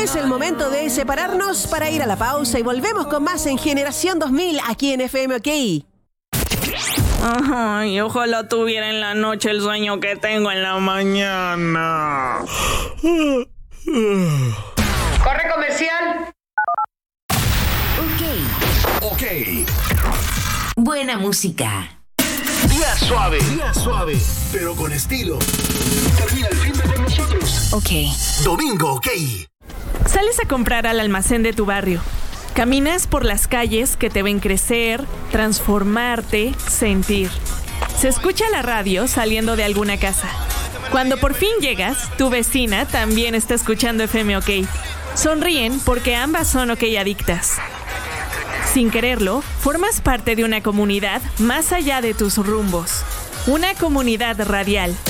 Es el momento de separarnos para ir a la pausa y volvemos con más en Generación 2000 aquí en FM OK. Ay, ojalá tuviera en la noche el sueño que tengo en la mañana. Corre comercial. OK. Buena música. Día suave, pero con estilo. Termina el fin de con nosotros. OK. Domingo OK. Sales a comprar al almacén de tu barrio. Caminas por las calles que te ven crecer, transformarte, sentir. Se escucha la radio saliendo de alguna casa. Cuando por fin llegas, tu vecina también está escuchando FM OK. Sonríen porque ambas son OK adictas. Sin quererlo, formas parte de una comunidad más allá de tus rumbos. Una comunidad radial.